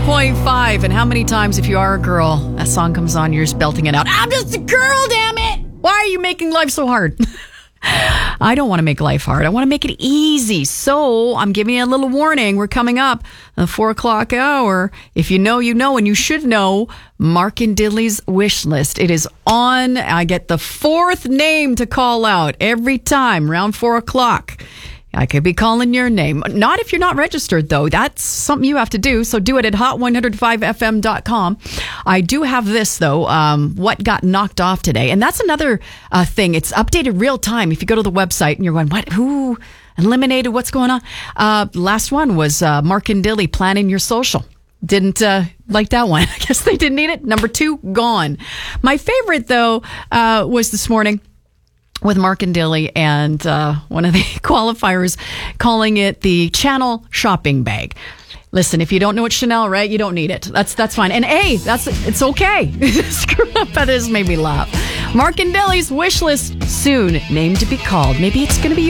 100.5. And how many times, if you are a girl, that song comes on, you're just belting it out. I'm just a girl, damn it. Why are you making life so hard? I don't want to make life hard. I want to make it easy. So I'm giving you a little warning. We're coming up the 4 o'clock hour. If you know, you know, and you should know Mark and Dilly's wish list. It is on. I get the fourth name to call out every time around 4 o'clock. I could be calling your name. Not if you're not registered, though. That's something you have to do. So do it at hot1005fm.com. I do have this, though, what got knocked off today. And that's another thing. It's updated real time. If you go to the website and you're going, what? Who eliminated? What's going on? Last one was Mark and Dilly planning your social. Didn't like that one. I guess they didn't need it. Number 2, gone. My favorite, though, was this morning with Mark and Dilly, and one of the qualifiers calling it the Channel shopping bag. Listen, if you don't know it's Chanel, right, you don't need it. That's fine. And hey, it's okay. Screw up. That just made me laugh. Mark and Dilly's wish list soon. Name to be called. Maybe it's going to be